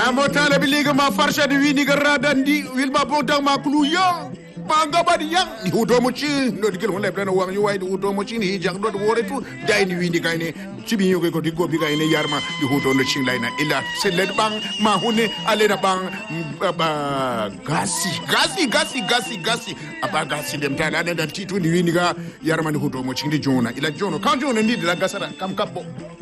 amotala biliga ma farsha di wini garadandi wilma bodang ma kluya banga badi yang ni hudo mochi no digel wala plana wang yuwai di hudo mochi ni jang do woretu dai ni wini kayne cibi yoge ko diggo bi kayne yarma di hudo no ching layna ila seled bang ma hune alena bang gasi aba gasi dem tala da titu ni wini ga yarma ni hudo mochi ndi jona ila jono kan jono ndi la gasara kam kappo